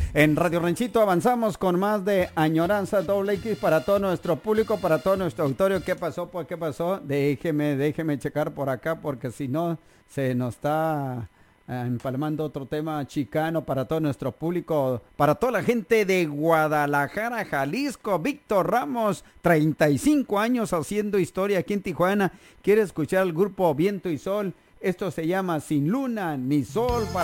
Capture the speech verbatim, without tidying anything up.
En Radio Ranchito avanzamos con más de Añoranza Doble X para todo nuestro público, para todo nuestro auditorio. ¿Qué pasó? Pues, ¿qué pasó? Déjeme, déjeme checar por acá porque si no se nos está eh, empalmando otro tema chicano para todo nuestro público, para toda la gente de Guadalajara, Jalisco. Víctor Ramos, treinta y cinco años haciendo historia aquí en Tijuana. Quiere escuchar el grupo Viento y Sol. Esto se llama Sin Luna ni Sol.